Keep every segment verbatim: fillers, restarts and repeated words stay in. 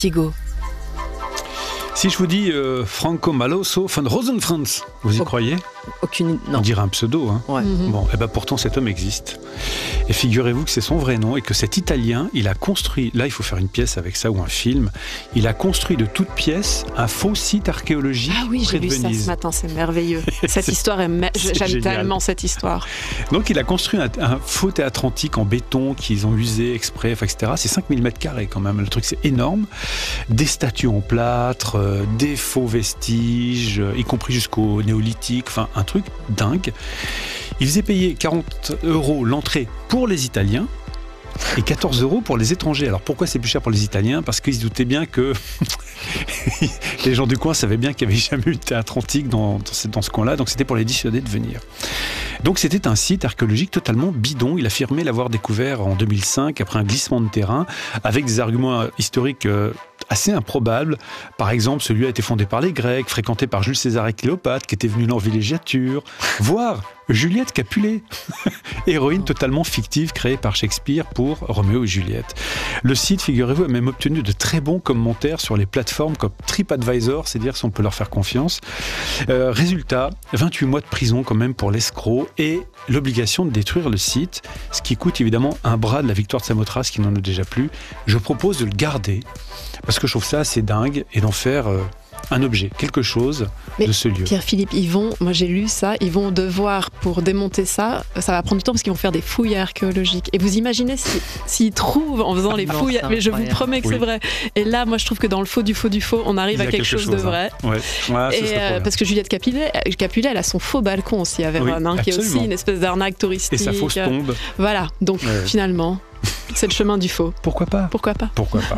Vertigo. Si je vous dis euh, Franco Maloso von Rosenfranz, vous y oh, croyez ? Aucune... Non. On dirait un pseudo. Hein. Ouais. Mm-hmm. Bon, et ben pourtant cet homme existe. Et figurez-vous que c'est son vrai nom et que cet Italien, il a construit, là il faut faire une pièce avec ça ou un film, il a construit de toutes pièces un faux site archéologique ah oui, près de Venise. Ah oui, j'ai lu ça ce matin, c'est merveilleux. Cette c'est, histoire, est me... j'aime génial. Tellement cette histoire. Donc il a construit un, un faux théâtre antique en béton qu'ils ont usé exprès, et cetera. C'est cinq mille mètres carrés quand même, le truc c'est énorme. Des statues en plâtre, euh, des faux vestiges, euh, y compris jusqu'au néolithique, enfin un truc dingue. Il faisait payer quarante euros l'entrée pour les Italiens et quatorze euros pour les étrangers. Alors pourquoi c'est plus cher pour les Italiens ? Parce qu'ils se doutaient bien que les gens du coin savaient bien qu'il n'y avait jamais eu de théâtre antique dans, dans, ce, dans ce coin-là, donc c'était pour les dissuader de venir. Donc c'était un site archéologique totalement bidon. Il affirmait l'avoir découvert en deux mille cinq après un glissement de terrain avec des arguments historiques euh, assez improbables. Par exemple, celui a été fondé par les Grecs, fréquenté par Jules César et Cléopâtre, qui étaient venus là en villégiature, voire Juliette Capulet, héroïne totalement fictive créée par Shakespeare pour Roméo et Juliette. Le site, figurez-vous, a même obtenu de très bons commentaires sur les plateformes comme TripAdvisor, c'est dire si on peut leur faire confiance. Euh, résultat, vingt-huit mois de prison quand même pour l'escroc et l'obligation de détruire le site, ce qui coûte évidemment un bras de la victoire de Samothrace qui n'en a déjà plus. Je propose de le garder parce que je trouve ça assez dingue et d'en faire euh, un objet, quelque chose mais de ce lieu. Pierre-Philippe, ils vont, moi j'ai lu ça, ils vont devoir, pour démonter ça, ça va prendre du temps parce qu'ils vont faire des fouilles archéologiques. Et vous imaginez si, s'ils trouvent en faisant les non, fouilles, mais je vous promets que oui. c'est vrai. Et là, moi je trouve que dans le faux du faux du faux, on arrive à quelque, quelque chose, chose de vrai. Hein. Ouais. Ouais, et euh, parce que Juliette Capulet, Capulet, elle a son faux balcon aussi à Vérone, oui, hein, qui est aussi une espèce d'arnaque touristique. Et sa fausse tombe. Voilà, donc ouais. finalement, c'est le chemin du faux. Pourquoi pas ? Pourquoi pas ? Pourquoi pas ?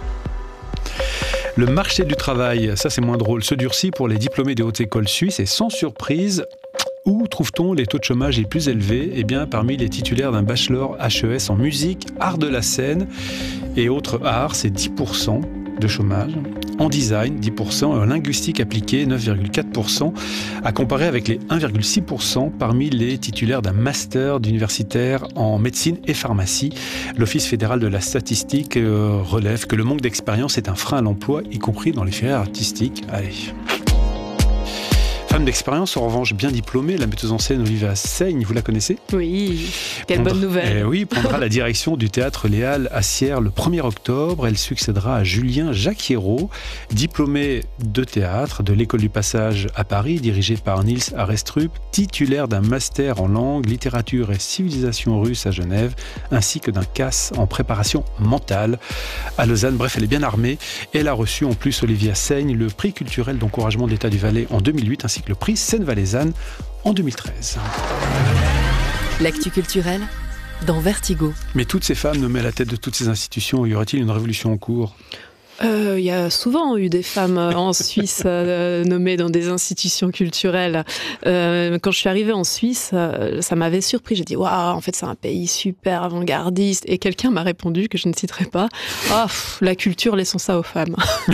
Le marché du travail, ça c'est moins drôle, se durcit pour les diplômés des hautes écoles suisses et sans surprise, où trouve-t-on les taux de chômage les plus élevés ? Eh bien, parmi les titulaires d'un bachelor H E S en musique, art de la scène et autres arts, c'est dix pour cent de chômage. En design, dix pour cent, en linguistique appliquée, neuf virgule quatre pour cent, à comparer avec les un virgule six pour cent parmi les titulaires d'un master d'universitaire en médecine et pharmacie. L'Office fédéral de la statistique euh, relève que le manque d'expérience est un frein à l'emploi, y compris dans les filières artistiques. Allez. Femme d'expérience, en revanche bien diplômée, la metteuse en scène Olivia Seigne, vous la connaissez ? Oui, quelle Prendra, bonne nouvelle. eh oui, prendra la direction du théâtre Léal à Sierre le premier octobre. Elle succédera à Julien Jacquiero, diplômé de théâtre de l'École du Passage à Paris, dirigée par Niels Arestrup, titulaire d'un master en langue, littérature et civilisation russe à Genève, ainsi que d'un C A S en préparation mentale à Lausanne. Bref, elle est bien armée. Elle a reçu en plus, Olivia Seigne, le prix culturel d'encouragement de l'État du Valais en deux mille huit, ainsi que le prix Seine-Valaisanne en deux mille treize. L'actu culturelle dans Vertigo. Mais toutes ces femmes nommées à la tête de toutes ces institutions, y aurait-il une révolution en cours ? Il euh, y a souvent eu des femmes en Suisse euh, nommées dans des institutions culturelles. Euh, quand je suis arrivée en Suisse, euh, ça m'avait surpris. J'ai dit, waouh, en fait, c'est un pays super avant-gardiste. Et quelqu'un m'a répondu, que je ne citerai pas, oh, pff, la culture, laissons ça aux femmes.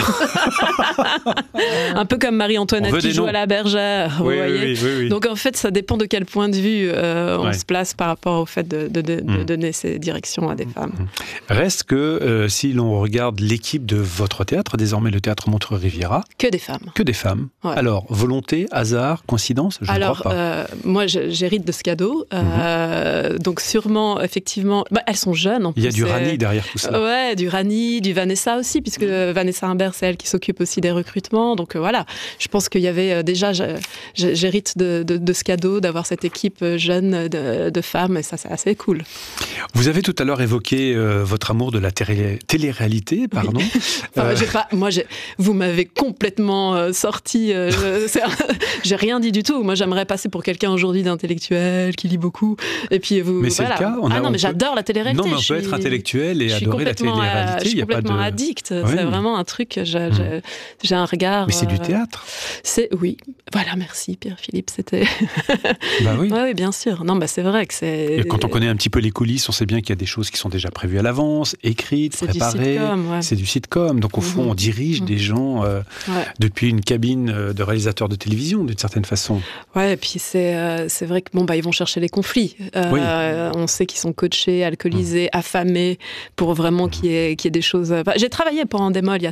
Un peu comme Marie-Antoinette qui joue à la bergère. Vous oui, voyez oui, oui, oui. Donc, en fait, ça dépend de quel point de vue euh, on ouais. se place par rapport au fait de, de, de, mmh. de donner ces directions à des femmes. Reste que, euh, si l'on regarde l'équipe de votre théâtre, désormais le théâtre Montreux-Riviera. Que des femmes. Que des femmes. Ouais. Alors, volonté, hasard, coïncidence, je Alors, ne crois pas. Euh, moi, j'hérite de ce cadeau. Euh, mm-hmm. Donc, sûrement, effectivement, bah, elles sont jeunes. En Il y a plus, du et... Rani derrière tout ça. Ouais, du Rani, du Vanessa aussi, puisque mm-hmm. Vanessa Humbert, c'est elle qui s'occupe aussi des recrutements. Donc, euh, voilà, je pense qu'il y avait euh, déjà, j'hérite de, de, de ce cadeau, d'avoir cette équipe jeune de, de femmes, et ça, c'est assez cool. Vous avez tout à l'heure évoqué euh, votre amour de la télé- télé-réalité, pardon. Oui. enfin, euh... j'ai pas, moi, j'ai, vous m'avez complètement euh, sorti. Euh, je, j'ai rien dit du tout. Moi, j'aimerais passer pour quelqu'un aujourd'hui d'intellectuel, qui lit beaucoup. Et puis vous. Mais c'est voilà. le cas. On ah a, non, mais peut... j'adore la télé-réalité. Non, mais on peut suis... être intellectuel et adorer la télé-réalité. Je suis complètement de... addict. Ouais. C'est vraiment un truc. J'ai, mmh. j'ai, j'ai un regard. Mais c'est euh... du théâtre. C'est oui. Voilà, merci Pierre-Philippe. C'était. bah oui. Ouais, oui, bien sûr. Non, bah c'est vrai que c'est. Et quand on connaît un petit peu les coulisses, on sait bien qu'il y a des choses qui sont déjà prévues à l'avance, écrites, c'est préparées. Du sitcom, ouais. C'est du sitcom. com. Donc au fond, Mmh. on dirige Mmh. des gens euh, Ouais. depuis une cabine euh, de réalisateur de télévision, d'une certaine façon. Ouais, et puis c'est euh, c'est vrai que bon bah ils vont chercher les conflits. Euh, On sait qu'ils sont coachés, alcoolisés, affamés pour vraiment qu'il y ait qu'il y ait des choses. Enfin, j'ai travaillé pour Endemol il y a